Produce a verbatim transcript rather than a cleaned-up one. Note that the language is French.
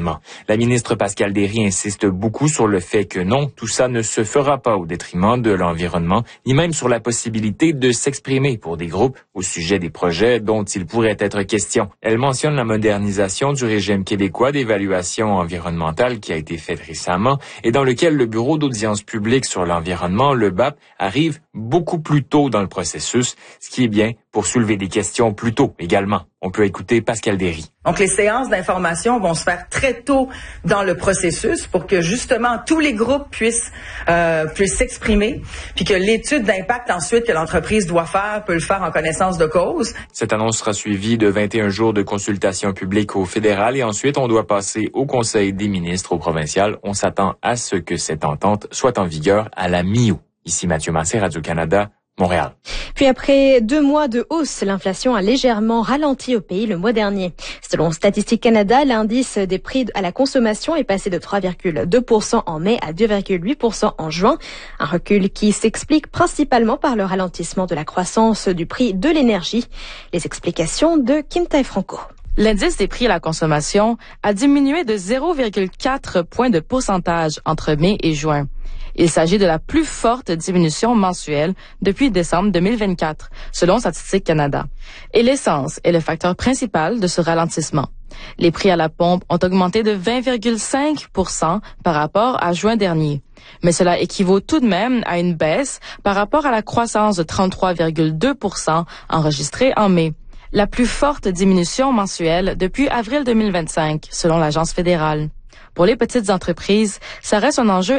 l'environnement. La ministre Pascale Derry insiste beaucoup sur le fait que non, tout ça ne se fera pas au détriment de l'environnement, ni même sur la possibilité de s'exprimer pour des groupes au sujet des projets dont il pourrait être question. Elle mentionne la modernisation du régime québécois d'évaluation environnementale qui a été faite récemment et dans lequel le Bureau d'audience publique sur l'environnement, le B A P, arrive beaucoup plus tôt dans le processus, ce qui est bien pour soulever des questions plus tôt également. On peut écouter Pascale Derry. Donc, les séances d'information vont se faire très tôt dans le processus pour que, justement, tous les groupes puissent euh, puissent s'exprimer, puis que l'étude d'impact ensuite que l'entreprise doit faire peut le faire en connaissance de cause. Cette annonce sera suivie de vingt et un jours de consultation publique au fédéral et ensuite, on doit passer au Conseil des ministres au provincial. On s'attend à ce que cette entente soit en vigueur à la mi-août. Ici Mathieu Massé, Radio-Canada, Montréal. Puis après deux mois de hausse, l'inflation a légèrement ralenti au pays le mois dernier. Selon Statistique Canada, l'indice des prix à la consommation est passé de trois virgule deux pour cent en mai à deux virgule huit pour cent en juin. Un recul qui s'explique principalement par le ralentissement de la croissance du prix de l'énergie. Les explications de Kintai Franco. L'indice des prix à la consommation a diminué de zéro virgule quatre points de pourcentage entre mai et juin. Il s'agit de la plus forte diminution mensuelle depuis décembre deux mille vingt-quatre, selon Statistique Canada. Et l'essence est le facteur principal de ce ralentissement. Les prix à la pompe ont augmenté de vingt virgule cinq pour cent par rapport à juin dernier. Mais cela équivaut tout de même à une baisse par rapport à la croissance de trente-trois virgule deux pour cent enregistrée en mai. La plus forte diminution mensuelle depuis avril deux mille vingt-cinq, selon l'Agence fédérale. Pour les petites entreprises, ça reste un enjeu